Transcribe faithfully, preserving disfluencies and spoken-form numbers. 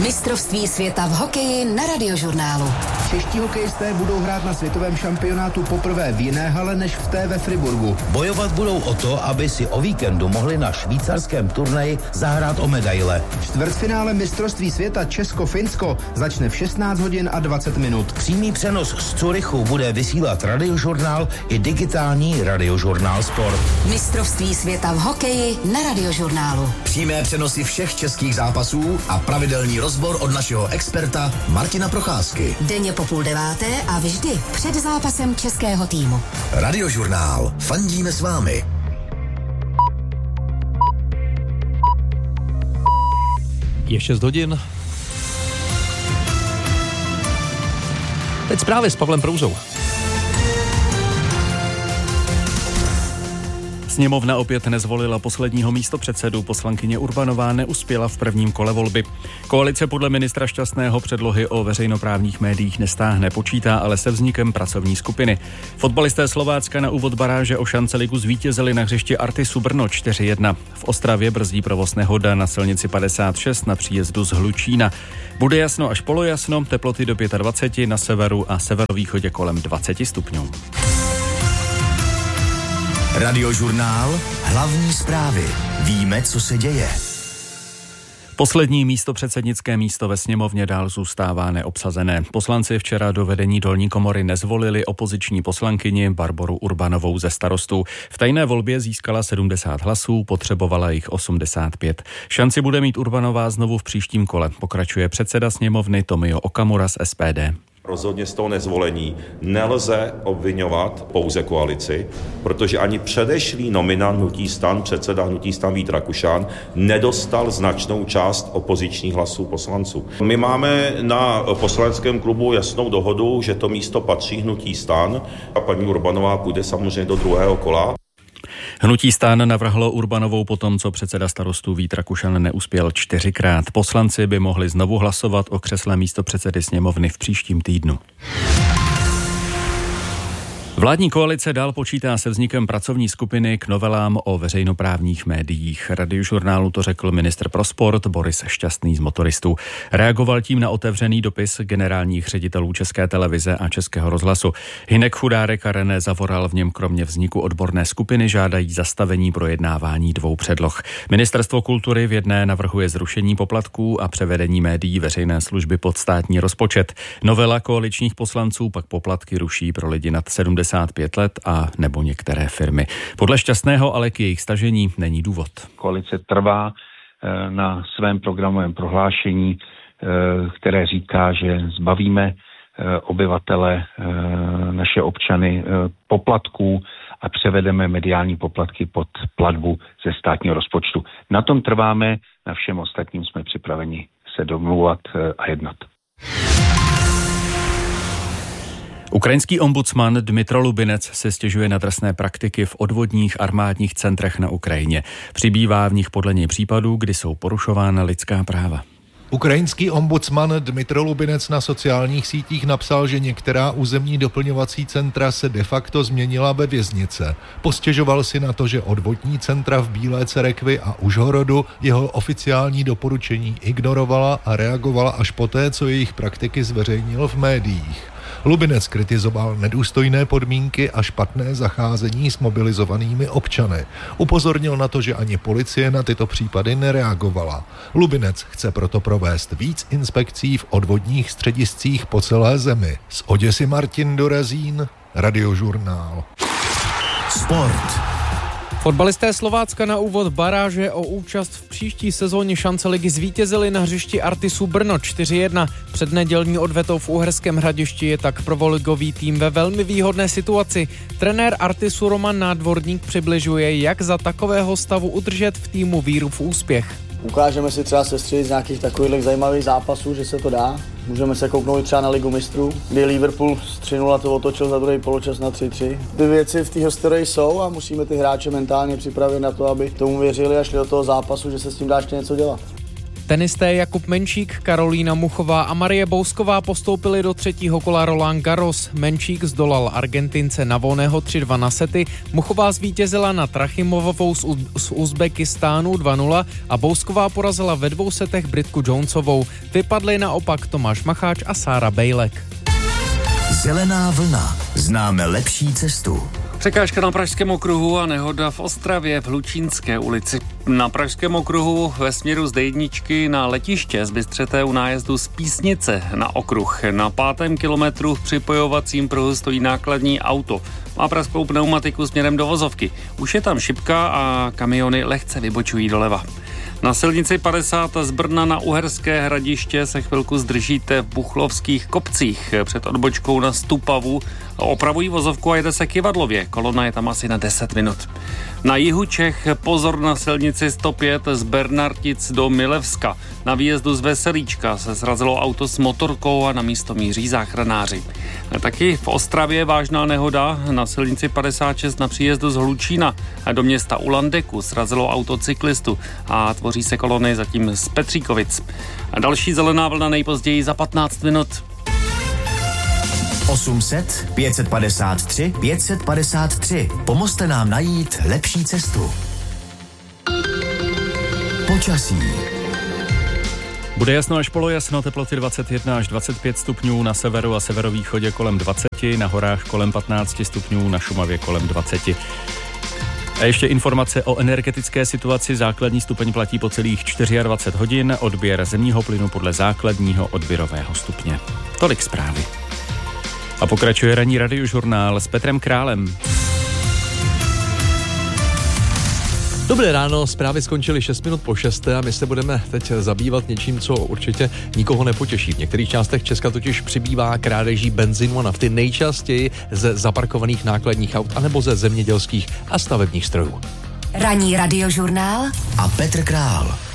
Mistrovství světa v hokeji na Radiožurnálu. Čeští hokejisté budou hrát na světovém šampionátu poprvé v jiné hale než v té ve Friburgu. Bojovat budou o to, aby si o víkendu mohli na švýcarském turnaji zahrát o medaile. Čtvrtfinále mistrovství světa Česko-Finsko začne v šestnáct hodin a dvacet minut. Přímý přenos z Curychu bude vysílat Radiožurnál i digitální Radiožurnál Sport. Mistrovství světa v hokeji na Radiožurnálu. Přímé přenosy všech českých zápasů a pravidelný rozbor od našeho experta Martina Procházky. Denně po půl deváté a vždy před zápasem českého týmu. Radiožurnál. Fandíme s vámi. Je šest hodin. Teď zprávy s Pavlem Prouzou. Sněmovna opět nezvolila posledního místopředsedu. Poslankyně Urbanová neuspěla v prvním kole volby. Koalice podle ministra Šťastného předlohy o veřejnoprávních médiích nestáhne, počítá ale se vznikem pracovní skupiny. Fotbalisté Slovácka na úvod baráže o šance ligu zvítězili na hřišti Artisu Brno čtyři jedna. V Ostravě brzdí provoz nehoda na silnici padesát šest na příjezdu z Hlučína. Bude jasno až polojasno, teploty do dvacet pět, na severu a severovýchodě kolem dvacet stupňů. Radiožurnál. Hlavní zprávy. Víme, co se děje. Poslední místopředsednické místo ve sněmovně dál zůstává neobsazené. Poslanci včera do vedení dolní komory nezvolili opoziční poslankyni Barboru Urbanovou ze Starostů. V tajné volbě získala sedmdesát hlasů, potřebovala jich osmdesát pět. Šanci bude mít Urbanová znovu v příštím kole, pokračuje předseda sněmovny Tomio Okamura z S P D. Rozhodně z toho nezvolení nelze obviňovat pouze koalici, protože ani předešlý nominant hnutí STAN, předseda hnutí STAN Vít Rakušan, nedostal značnou část opozičních hlasů poslanců. My máme na poslaneckém klubu jasnou dohodu, že to místo patří hnutí STAN a paní Urbanová půjde samozřejmě do druhého kola. Hnutí STAN navrhlo Urbanovou potom, co předseda Starostů Vít Rakušan neuspěl čtyřikrát. Poslanci by mohli znovu hlasovat o křesle místopředsedy sněmovny v příštím týdnu. Vládní koalice dál počítá se vznikem pracovní skupiny k novelám o veřejnoprávních médiích. Radiožurnálu to řekl ministr pro sport Boris Šťastný z Motoristů. Reagoval tím na otevřený dopis generálních ředitelů České televize a Českého rozhlasu. Hynek Chudárek a René Zavoral v něm kromě vzniku odborné skupiny žádají zastavení projednávání dvou předloh. Ministerstvo kultury v jedné navrhuje zrušení poplatků a převedení médií veřejné služby pod státní rozpočet. Novela koaličních poslanců pak poplatky ruší pro lidi nad sedmdesát pět let a nebo některé firmy. Podle Šťastného ale k jejich stažení není důvod. Koalice trvá na svém programovém prohlášení, které říká, že zbavíme obyvatele, naše občany poplatků a převedeme mediální poplatky pod platbu ze státního rozpočtu. Na tom trváme, na všem ostatním jsme připraveni se domlouvat a jednat. Ukrajinský ombudsman Dmytro Lubinec se stěžuje na trestné praktiky v odvodních armádních centrech na Ukrajině. Přibývá v nich podle něj případů, kdy jsou porušována lidská práva. Ukrajinský ombudsman Dmytro Lubinec na sociálních sítích napsal, že některá územní doplňovací centra se de facto změnila ve věznice. Postěžoval si na to, že odvodní centra v Bílé Cerekvi a Užhorodu jeho oficiální doporučení ignorovala a reagovala až poté, co jejich praktiky zveřejnil v médiích. Lubinec kritizoval nedůstojné podmínky a špatné zacházení s mobilizovanými občany. Upozornil na to, že ani policie na tyto případy nereagovala. Lubinec chce proto provést víc inspekcí v odvodních střediscích po celé zemi. Z Oděsy Martin Dorazín, Radiožurnál. Sport. Fotbalisté Slovácka na úvod baráže o účast v příští sezóně šance ligy zvítězili na hřišti Artisu Brno čtyři jedna. Před nedělní odvetou v Uherském Hradišti je tak prvoligový tým ve velmi výhodné situaci. Trenér Artisu Roman Nádvorník přibližuje, jak za takového stavu udržet v týmu víru v úspěch. Ukážeme si třeba sestřelit z nějakých takových zajímavých zápasů, že se to dá. Můžeme se kouknout třeba na Ligu mistrů, kdy Liverpool z tři nula to otočil za druhý poločas na tři tři. Ty věci v té historii jsou a musíme ty hráče mentálně připravit na to, aby tomu věřili a šli do toho zápasu, že se s tím dá ještě něco dělat. Tenisté Jakub Menčík, Karolína Muchová a Marie Bousková postoupili do třetího kola Roland Garros. Menčík zdolal Argentince Navóneho tři dva na sety, Muchová zvítězila na Trachimovovou z, U- z Uzbekistánu dva nula a Bousková porazila ve dvou setech Britku Jonesovou. Vypadly naopak Tomáš Macháč a Sára Bejlek. Zelená vlna. Známe lepší cestu. Překážka na Pražském okruhu a nehoda v Ostravě v Lučínské ulici. Na Pražském okruhu ve směru z D jedna na letiště zbystřete u nájezdu z Písnice na okruh. Na pátém kilometru v připojovacím pruhu stojí nákladní auto. Má prasklou pneumatiku směrem do vozovky. Už je tam šipka a kamiony lehce vybočují doleva. Na silnici padesát z Brna na Uherské Hradiště se chvilku zdržíte v Buchlovských kopcích před odbočkou na Stupavu. Opravují vozovku a jede se Kyvadlově. Kolona je tam asi na deset minut. Na jihu Čech pozor na silnici sto pět z Bernartic do Milevska. Na výjezdu z Veselíčka se srazilo auto s motorkou a na místo míří záchranáři. Taky v Ostravě vážná nehoda na silnici padesát šest na příjezdu z Hlučína do města u Landeku srazilo auto cyklistu a tvoří se kolony zatím z Petříkovic. A další zelená vlna nejpozději za patnáct minut. osm set, pět set padesát tři, pět set padesát tři. Pomozte nám najít lepší cestu. Počasí. Bude jasno až polojasno, teploty dvacet jedna až dvacet pět stupňů, na severu a severovýchodě kolem dvacet, na horách kolem patnáct stupňů, na Šumavě kolem dvacet. A ještě informace o energetické situaci. Základní stupeň platí po celých dvacet čtyři hodin, odběr zemního plynu podle základního odběrového stupně. Tolik zprávy. A pokračuje ranní radiožurnál s Petrem Králem. Dobré ráno, zprávy skončily šest minut po šesté a my se budeme teď zabývat něčím, co určitě nikoho nepotěší. V některých částech Česka totiž přibývá krádeží benzínu a nafty nejčastěji ze zaparkovaných nákladních aut anebo ze zemědělských a stavebních strojů. Ranní radiožurnál a Petr Král.